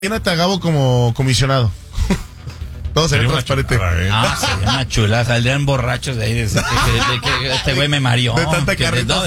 Imagínate a Gabo como comisionado. Todo sería transparente. Sería una chula. Saldrían borrachos de ahí. De que este güey me mareó. De tanta carreta.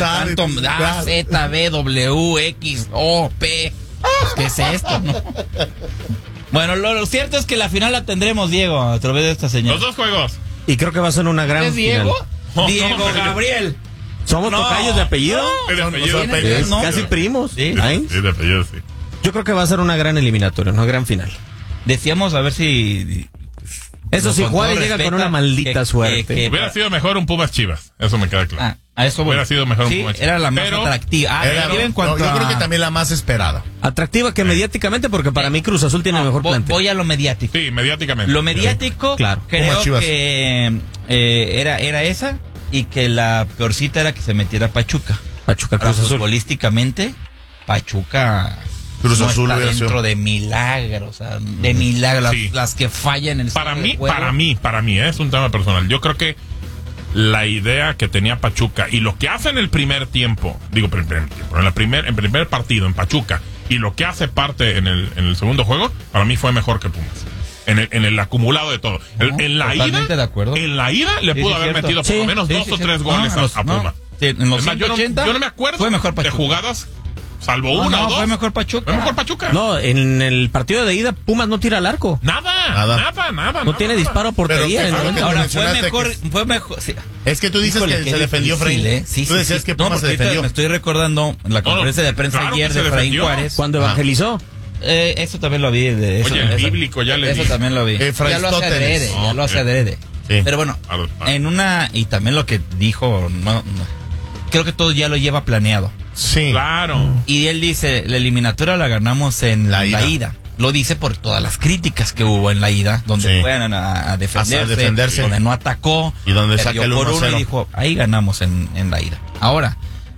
Z, B, W, X, O, P. Pues, ¿qué es esto? ¿No? Bueno, lo cierto es que la final la tendremos, Diego, a través de esta señal. Los dos juegos. Y creo que va a ser una gran ¿Es Diego? final. Diego Gabriel. ¿Somos tocayos de apellido? De apellido. No. Casi primos. Sí. ¿Ay? Sí, de apellido, sí. Yo creo que va a ser una gran eliminatoria, una gran final. Decíamos a ver si... Eso sí, con Juárez todo llega respeto, con una maldita suerte. Hubiera sido mejor un Pumas Chivas. Eso me queda claro. A eso hubiera sido mejor un Pumas Chivas. Era la más atractiva. Yo creo que también la más esperada. Atractiva que mediáticamente, porque para mí Cruz Azul tiene mejor plantel. Voy a lo mediático. Sí, mediáticamente. Lo mediático, claro. creo que era esa, y que la peorcita era que se metiera Pachuca. Pachuca Cruz Azul. Futbolísticamente, Pachuca Cruz no Azul está hubiera dentro sido de milagros, o sea, de milagros, Sí. las que fallan en el Para mí, juego. es un tema personal. Yo creo que la idea que tenía Pachuca y lo que hace en el primer tiempo, en primer partido en Pachuca, y lo que hace parte en el segundo juego, para mí fue mejor que Pumas. En el acumulado de todo. En la totalmente ida, de acuerdo. en la ida le Sí, pudo sí, haber cierto. metido por lo menos dos o tres goles a Pumas. Sí, en los Es más, 180 yo no me acuerdo fue mejor de Pachuca. jugadas, salvo una o dos. Fue mejor Pachuca. Fue mejor Pachuca. No, en el partido de ida Pumas no tira al arco. Nada. No tiene disparo a portería. Pero en el que momento. Ahora mencionaste fue mejor. Sí. Es que tú dices Híjole, que qué se defendió difícil, Efraín. Sí, Tú decías que No, Pumas se porque ahorita defendió. me estoy recordando la conferencia de prensa claro ayer que de se Efraín defendió. Juárez. Cuando evangelizó. Eso también lo vi. Oye, bíblico, ya le Eso dije. también lo vi. Ya lo hace adrede. No, Ya lo hace adrede. Sí. Pero bueno, en una... Y también lo que dijo... creo que todo ya lo lleva planeado. Sí. Claro. Y él dice, la eliminatoria la ganamos en la ida. Lo dice por todas las críticas que hubo en la ida, donde Sí. fueron a defenderse, Sí. donde no atacó, Y donde perdió saca el por 1-0. uno y dijo, ahí ganamos en la ida. Ahora,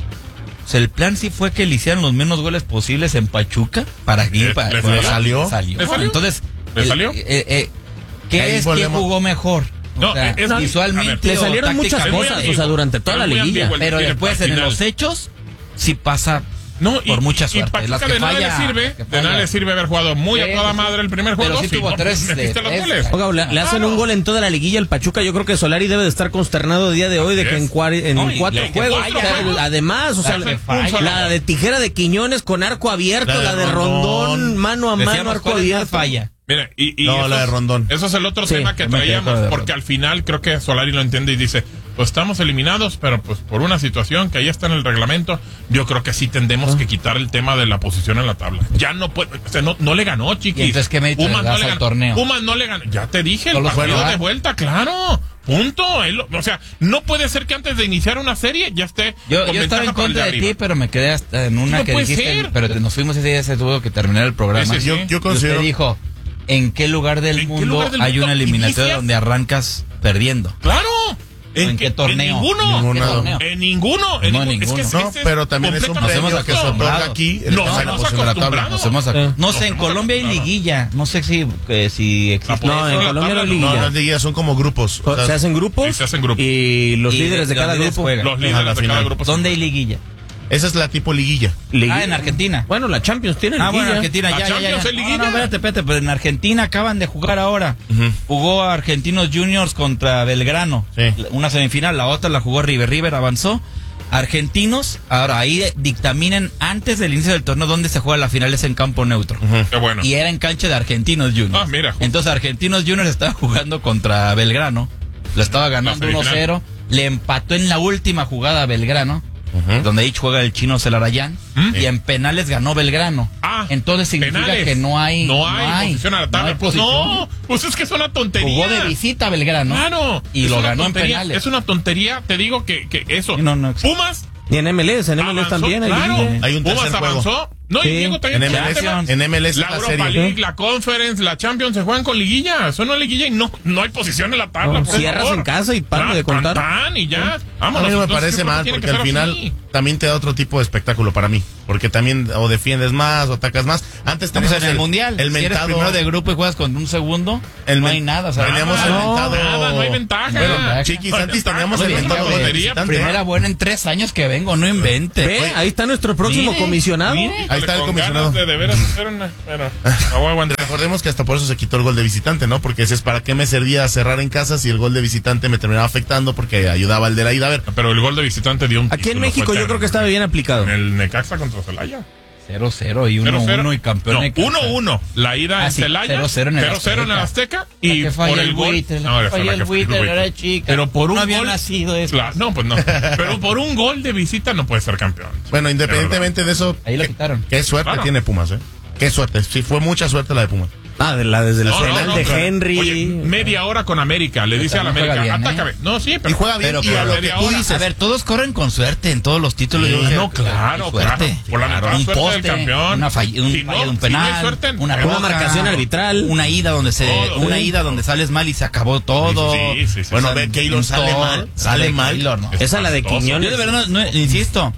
o sea, el plan sí fue que le hicieran los menos goles posibles en Pachuca para que ¿Le salió? ¿Le salió? Entonces, ¿Le salió? ¿qué Ahí es? ¿Quién volvemos. jugó mejor? No, O sea, es- visualmente Le o salieron muchas tácticamente. cosas, o sea, durante toda la liguilla. Pero después en los hechos sí pasa por mucha suerte. Y Las Pachuca que de nada falla, le sirve, que de nada falla. le sirve haber jugado muy a toda madre el primer juego. Pero sí tuvo tres metiste los de goles. tres. Oiga, le hacen un gol en toda la liguilla el Pachuca. Yo creo que Solari debe de estar consternado el día de hoy de que en No, y 4 que juegos. falla. O sea, además, o sea, Que falla. la de tijera de Quiñones con arco abierto, La la de de Rondón, Rondón. mano a mano, Decíamos, arco ¿cuál es la abierto. falla? Mira, y No, eso la de Rondón. Eso es el otro Sí, tema que me quedé con la traíamos, de porque Rondón. al final creo que Solari lo entiende y dice, pues estamos eliminados, pero pues por una situación que ahí está en el reglamento, yo creo que sí tendemos que quitar el tema de la posición en la tabla. Ya no puede, o sea, no le ganó, chiquis. ¿Y entonces qué mérito le das al torneo? Pumas no le ganó. Ya te dije, el Solo fue partido ganar. de vuelta, claro. Punto. O sea, no puede ser que antes de iniciar una serie ya esté Yo con estaba ventaja en por el contra de arriba. ti, pero me quedé hasta en una No que puede dijiste, ser. pero nos fuimos ese día, se tuvo que terminar el programa. Ese sí. Yo Y usted considero... dijo, ¿en qué lugar del ¿En qué mundo lugar del hay mundo una eliminatoria inicias? donde arrancas perdiendo? Claro. ¿En qué torneo? En ninguno. Ningún ¿Qué lado. torneo? En ninguno. No, en ninguno. No, pero también es un completamente premio que se cierto. otorga aquí en Nos la hemos posición de la tabla. acostumbrado. No sé, en Colombia hay liguilla. No sé si existe. No, en La Colombia no tabla hay No, liguilla. las liguillas son como grupos. O sea, Se hacen grupos. Sí, se hacen grupos. Y los Y líderes de los cada líderes grupo juegan. Los A líderes la de cada final. grupo. ¿Dónde hay liguilla? esa es la tipo liguilla. En Argentina. Bueno, la Champions tiene Bueno, liguilla. Argentina, La ya. Champions es liguilla. No, espérate, pero en Argentina acaban de jugar ahora. Jugó Argentinos Juniors contra Belgrano. Sí. Una semifinal, la otra la jugó River. River avanzó. Argentinos, ahora ahí dictaminen antes del inicio del torneo dónde se juega la final, es en campo neutro. Qué bueno. Y era en cancha de Argentinos Juniors. Ah, mira. Entonces Argentinos Juniors estaba jugando contra Belgrano. Lo estaba ganando La 1-0. Le empató en la última jugada a Belgrano. Donde ahí juega el chino Celarayán. Y en penales ganó Belgrano. Entonces significa penales. que no hay posición a la tabla. no hay posición. No, pues es que es una tontería. Jugó de visita a Belgrano. Claro. Y es lo una ganó tontería, en penales. Es una tontería, te digo que eso. No existe. Pumas Y en MLS, avanzó, también hay claro. liguilla. Hay un Pumas tercer juego. avanzó. No, Sí. y Diego también. En MLS, Champions. en MLS La la Europa serie. League, la Conference, la Champions se juegan con liguilla. Eso no es liguilla y no hay posición en la tabla. No, por cierras favor. en casa y para de contar. Y ya. A Vámonos. mí no me Entonces, parece yo creo que mal, tiene porque que al ser final así. también te da otro tipo de espectáculo para mí. Porque también o defiendes más o atacas más. Antes Estamos teníamos en el mundial. El si eres mentado. primero de grupo y juegas con un segundo, no hay nada. O sea, Teníamos el mentado. Nada, no hay ventaja. Bueno, Chiquis, antes teníamos el Es una mentado de tontería. visitante. primera buena en 3 años que vengo, no invente. Ve, ahí está nuestro próximo Mire, comisionado. mire. Ahí Ahí está el con comisionado. ganas de veras hacer una. Bueno, la voy a aguantar. Recordemos que hasta por eso se quitó el gol de visitante, ¿no? Porque ese es para qué me servía a cerrar en casa si el gol de visitante me terminaba afectando porque ayudaba al de la ida. A ver, Pero el gol de visitante dio un Aquí en título, México fue yo creo que estaba bien aplicado. En el Necaxa contra Celaya. 0-0 y 1-1 y campeón. No, de casa. 1-1. La ida en sí, Celaya. 0-0 en el 0-0 en el Azteca. Y La que falla por el el gol. buitre, la No, que esa falla la el que fue buitre, buitre. era chica. Pero por un No había gol. nacido eso. Claro, no, pues no. Pero por un gol de visita no puede ser campeón. bueno, independientemente de eso, Ahí lo quitaron. qué suerte Claro. tiene Pumas, ¿eh? Qué suerte. Sí, fue mucha suerte la de Pumas. Desde el No, penal de pero, Henry. oye, media hora con América. Le dice a la también América, juega bien, atácame. No, sí, Y pero. juega bien. pero y a lo que media tú hora. dices. A ver, todos corren con suerte en todos los títulos. Yo creo que- No, claro, suerte. claro. Por la Claro. mala Un suerte del poste, campeón. una falla, un Si falla de un no hay penal, suerte, una pero- roja, marcación arbitral. una ida donde Todo. una ida donde sales mal y se acabó todo. Sí. Bueno, ve, Keylor sale todo. mal, sale mal. Keylor, ¿no? Esa es la de Yo de Quiñones. Yo de verdad, insisto,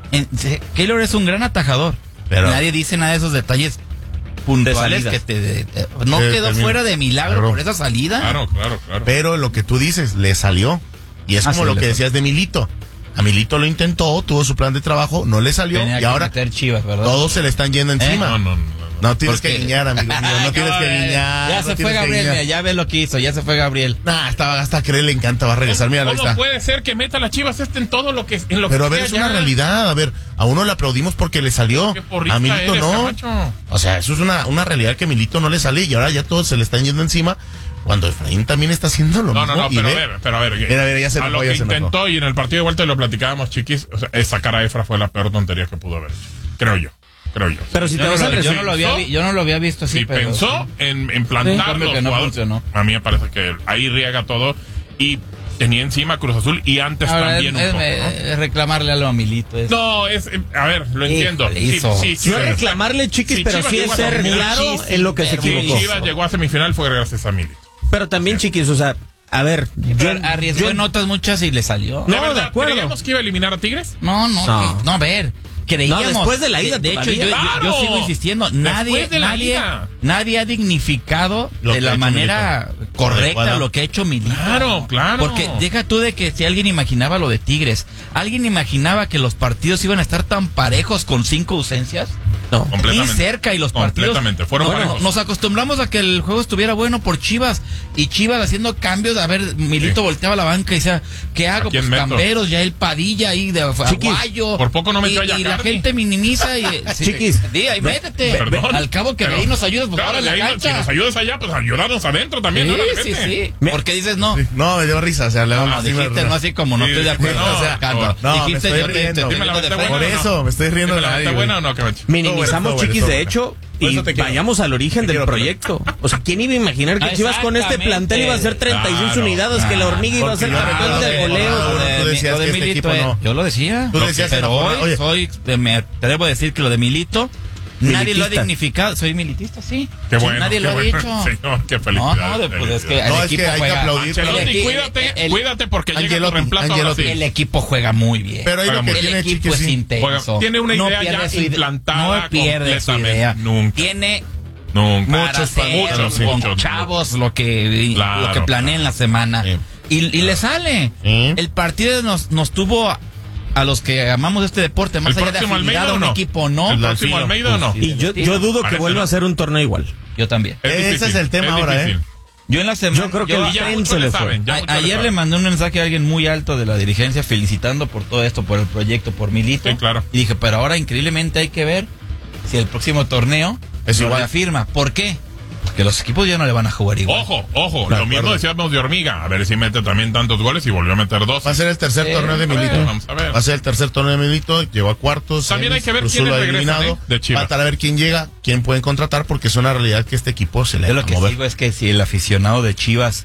Keylor es un gran atajador. Pero- Nadie dice nada de esos detalles puntuales salidas. que no Sí, quedó termina. fuera de milagro Claro. por esa salida. Claro. Pero lo que tú dices, le salió. Y es como sí, lo le que salió. decías de Milito. A Milito lo intentó, tuvo su plan de trabajo, no le salió. Tenía Y que ahora meter Chivas, ¿verdad? todos se le están yendo encima. No. No tienes Porque- que guiñar, amigo mío. No tienes que guiñar. Ya no se fue tienes que Gabriel, guiñar. mira, ya ves lo que hizo, ya se fue Gabriel. Nah, hasta que a él le encanta, va a regresar. Mira, ahí ¿Cómo está. puede ser que meta las Chivas en todo lo que en lo Pero que a ver, sea es ya? una realidad. A ver, a uno le aplaudimos porque le salió. Qué porrista A Milito eres, no. Camacho. O sea, eso es una realidad que a Milito no le sale y ahora ya todos se le están yendo encima. Cuando Efraín también está haciendo lo No, mismo. no, y pero a ver. Mira, ya se a enojó, lo ya que se enojó. intentó y en el partido de vuelta lo platicábamos, chiquis, o sea, sacar a Efra fue la peor tontería que pudo haber hecho. Creo yo. Pero si te vas a Yo no lo había visto así, Si pero pensó en plantar cambio los que no jugadores, funcionó. a mí me parece que ahí riega todo y tenía encima Cruz Azul y antes ahora también un poco, ¿no? es reclamarle algo a Milito. No, a ver, lo entiendo. Híjole, hizo. Sí, No es reclamarle, chiquis, Sí, pero Chivas sí es llegó a ser semifinal. claro en lo que se Si equivocó. Chivas llegó a semifinal fue gracias a Milito. Pero también, chiquis, o sea, a ver. Arriesgó en otras muchas y le salió. No, ¿De verdad de acuerdo. creíamos que iba a eliminar a Tigres? No, No. a ver. Creíamos. No, después de la ida De hecho, todavía. yo ¡Claro! sigo insistiendo. Después de la ida. Nadie ha dignificado Lo de que ha la hecho manera correcta Adecuada. lo que ha hecho Milito. Claro. Porque deja tú de que si alguien imaginaba lo de Tigres, ¿alguien imaginaba que los partidos iban a estar tan parejos con 5 ausencias? No. Ni Completamente. cerca y los partidos. Completamente, fueron Bueno, parejos. nos acostumbramos a que el juego estuviera bueno por Chivas y Chivas haciendo cambios. A ver, Milito Sí. volteaba la banca y decía, ¿qué hago? ¿A quién Pues meto? Camberos, ya el Padilla ahí de Aguayo. por poco no metió a y la Yacardi. gente minimiza y Chiquis. Sí, ahí métete. Perdón, Al cabo que de pero- ahí nos ayudas, pues claro, ahora en de la ahí, si cancha. nos ayudas allá, pues ayudarnos adentro también. Sí, ahora sí, vete. sí. Porque dices no. No, me dio risa. O sea, No, dijiste no así como no Sí, estoy de acuerdo. no, o sea, Canto. no, me dijiste estoy yo riendo. te Dime la de verdad, frente. Por bueno, eso, me estoy riendo de ¿Está nadie. buena o no, Camacho? Minimizamos, Bueno, chiquis, bueno, de bueno. hecho, Por y eso te quiero. vayamos al origen Te del quiero, proyecto. O sea, ¿quién iba a imaginar que Chivas con este plantel iba a hacer 36 Claro. unidades, que la hormiga iba a ser Porque campeón de goleo? Tú decías Lo de que este Milito, equipo no. Yo lo decía. Tú decías en la pero jornada, hoy oye. me atrevo a decir que lo de Milito, nadie lo ha Militista. dignificado. Soy militista, sí. Qué Sí, bueno. nadie qué lo ha bueno. dicho. Señor, qué No, felicidad. pues es que No, el es que equipo hay que juega. aplaudir. Ancelotti, el- cuídate porque llega tu Ancelotti, reemplazo ahora Ancelotti. sí. El equipo juega muy bien. Pero hay lo que El El tiene equipo Chiquis, es sí. intenso. Juega- tiene una idea pierde ya su implantada no pierde su completamente. idea. Nunca. Tiene Nunca. para hacer con chavos lo que Claro, planea en la semana. Sí. Y le sale. Sí. El partido nos tuvo a los que amamos este deporte, más ¿El allá de próximo afinidad Almeida a un o no? equipo, ¿no? ¿El próximo Alfino. Almeida o no? Sí. Y yo dudo que Parece, vuelva ¿no? a ser un torneo igual. Yo también. Ese difícil, es el tema ahora, difícil. Yo en la semana. Yo creo que Y el ya tren muchos se le le fue. saben, ya muchos le Ayer le saben. mandé un mensaje a alguien muy alto de la dirigencia felicitando por todo esto, por el proyecto, por Milito. Sí, claro. Y dije, pero ahora increíblemente hay que ver si el próximo torneo Es lo igual. reafirma. ¿Por qué? Porque los equipos ya no le van a jugar igual. Ojo, De lo acuerdo. mismo decíamos de Hormiga. A ver si mete también tantos goles y volvió a meter 2. Va a ser el tercer torneo de Milito. Vamos a ver. Va a ser el tercer torneo de Milito. Llegó a cuartos. También hay que ver Cruzul quiénes lo ha regresan, eliminado. de Chivas. Falta a ver quién llega, quién pueden contratar, porque es una realidad que este equipo se le Yo va lo a que mover. digo es que si el aficionado de Chivas,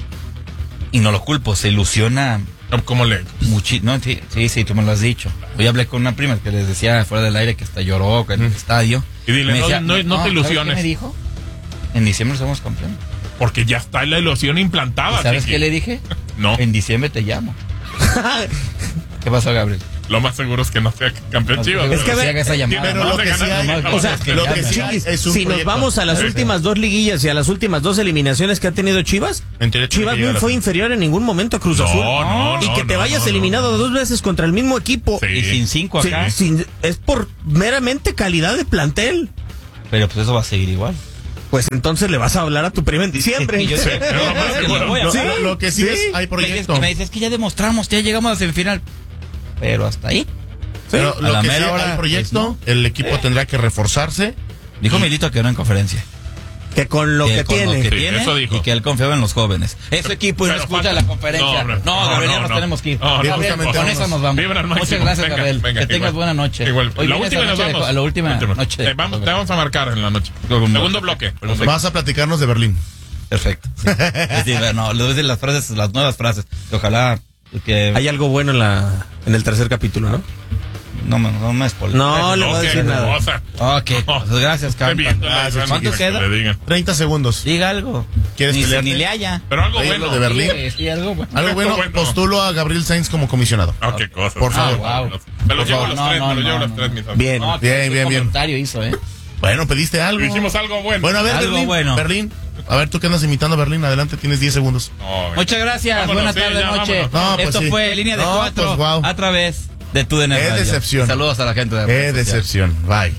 y no lo culpo, se ilusiona ¿Cómo le? muchísimo. No, sí, tú me lo has dicho. Hoy hablé con una prima que les decía fuera del aire que hasta lloró en el estadio. Y dile, Me no te ¿sabes ilusiones. qué me dijo? En diciembre somos campeones. Porque ya está la ilusión implantada. ¿Y sabes Chiqui. qué le dije? No. En diciembre te llamo. ¿Qué pasó, Gabriel? lo más seguro es que no sea campeón Chivas. Es que, a ver, esa llamada, pero ¿no? lo que sí hay, O sea, lo que sí hay es un si nos proyecto. vamos a las últimas 2 liguillas y a las últimas 2 eliminaciones que ha tenido Chivas, En teoría tiene Chivas que llegar no a fue la- inferior en ningún momento a Cruz No, Azul. no, y que no, te no, vayas no, eliminado 2 veces contra el mismo equipo. Sí. Y sin 5 Sí, acá. es por meramente calidad de plantel. Pero pues eso va a seguir igual. Pues entonces le vas a hablar a tu prima en diciembre. Y yo Sí, pero lo más seguro. voy a Lo, hacer. lo que sí, Sí. es, hay proyecto. Me dices que ya demostramos, ya llegamos a semifinal. Pero hasta ahí. Pero a lo la que sí mera hora, hay proyecto, pues, el equipo tendrá que reforzarse. Dijo Milito que no en conferencia. Que con lo que con tiene. lo que Sí, tiene eso dijo. y que él confiaba en los jóvenes. Ese equipo y no Pero escucha falta- la conferencia. hombre. Gabriel, ya nos tenemos que ir. No, Bien, Gabriel, justamente con eso vámonos. nos vamos. Vibra al máximo. Muchas gracias, Venga, Gabriel. venga, que tengas igual. buena noche. Igual. Hoy La vienes última a nos vamos. la última noche. Te vamos a marcar en la noche. Segundo bloque. Vas a platicarnos de Berlín. Perfecto. Sí. Sí, no, le doy decir las frases, las nuevas frases. Ojalá que Hay algo bueno en el tercer capítulo, ¿no? no me spoiler. No le voy a decir nada. Ok, pues gracias, Carmen. ¿Cuánto queda? 30 segundos. Diga algo. ¿Quieres ni pelearte? ni le haya. Pero algo Oye, bueno. lo de Berlín. Sí, algo bueno. Algo bueno, Bueno. postulo a Gabriel Sainz como comisionado. Ah, qué cosas. Por favor. wow. Me los Por llevo favor. los tres, No, me los llevo no, los no. tres, mis amigos. Bien. No, Bien, bien, bien. comentario hizo, Bueno, pediste algo. Hicimos algo bueno. Bueno, a ver, Algo Berlín. bueno. Berlín. A ver, tú que andas imitando a Berlín, adelante, tienes 10 segundos. No, venga. Muchas gracias. Vámonos, Buenas sí, tardes, ya, noche. vámonos. No, pues Esto sí. fue Línea de No, 4 pues, wow. a través de TUDN Qué Radio. decepción. Saludos a la gente de Qué Red Social. decepción. Bye.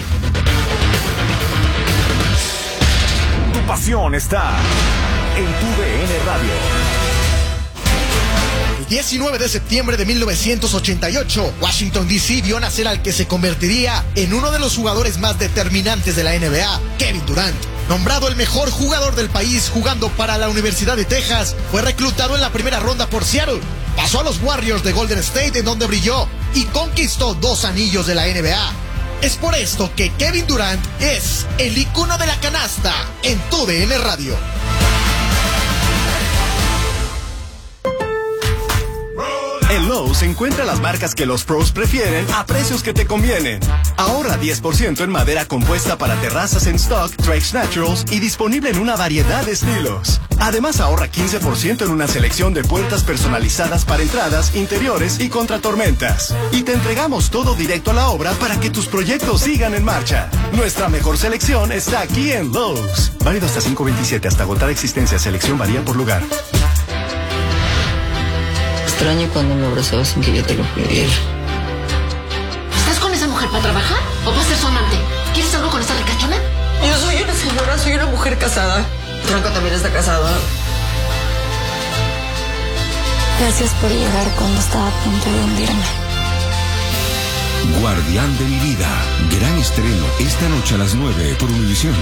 Tu pasión está en TUDN Radio. El 19 de septiembre de 1988, Washington D.C. vio nacer al que se convertiría en uno de los jugadores más determinantes de la NBA, Kevin Durant. Nombrado el mejor jugador del país jugando para la Universidad de Texas, fue reclutado en la primera ronda por Seattle. Pasó a los Warriors de Golden State, en donde brilló y conquistó 2 anillos de la NBA. Es por esto que Kevin Durant es el icono de la canasta en TUDN Radio. En Lowe's encuentra las marcas que los pros prefieren a precios que te convienen. Ahorra 10% en madera compuesta para terrazas en stock, Trex Naturals y disponible en una variedad de estilos. Además ahorra 15% en una selección de puertas personalizadas para entradas, interiores y contra tormentas. Y te entregamos todo directo a la obra para que tus proyectos sigan en marcha. Nuestra mejor selección está aquí en Lowe's. Válido hasta 5/27, hasta agotar existencia. Selección varía por lugar. Extraño cuando me abrazabas sin que yo te lo pidiera. ¿Estás con esa mujer para trabajar o para ser su amante? ¿Quieres algo con esa ricachona? Yo soy una señora, soy una mujer casada. Franco también está casado. Gracias por llegar cuando estaba a punto de hundirme. Guardián de mi vida. Gran estreno esta noche a las 9 por Univisión.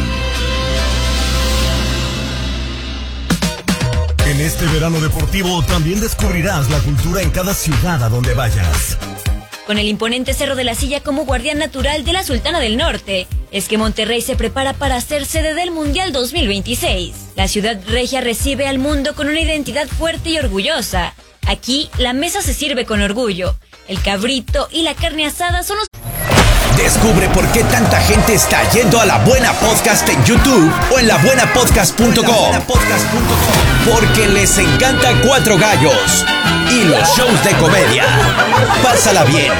En este verano deportivo también descubrirás la cultura en cada ciudad a donde vayas. Con el imponente Cerro de la Silla como guardián natural de la Sultana del Norte, es que Monterrey se prepara para ser sede del Mundial 2026. La ciudad regia recibe al mundo con una identidad fuerte y orgullosa. Aquí, la mesa se sirve con orgullo. El cabrito y la carne asada son los... Descubre por qué tanta gente está yendo a La Buena Podcast en YouTube o en labuenapodcast.com. Porque les encanta Cuatro Gallos y los shows de comedia. Pásala bien,